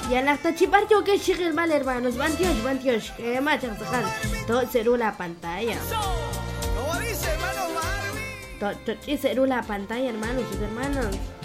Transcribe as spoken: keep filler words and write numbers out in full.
Ya la está chiparcho que llegue el mal, hermanos. Van Dios, van Dios. Que macha sacar. Todo cerú la pantalla. Como dice hermano Marvin. Todo cerú la pantalla, hermanos, sus hermanos.